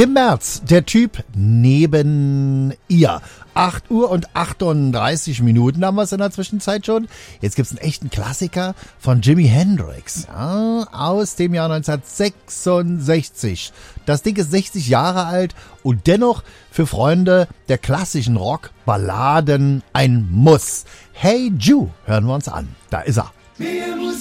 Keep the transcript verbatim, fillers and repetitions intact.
Tim Merz, der Typ neben ihr. acht Uhr und achtunddreißig Minuten haben wir es in der Zwischenzeit schon. Jetzt gibt's einen echten Klassiker von Jimi Hendrix, ja, aus dem Jahr neunzehnhundertsechsundsechzig. Das Ding ist sechzig Jahre alt und dennoch für Freunde der klassischen Rock-Balladen ein Muss. Hey Jude, hören wir uns an. Da ist er.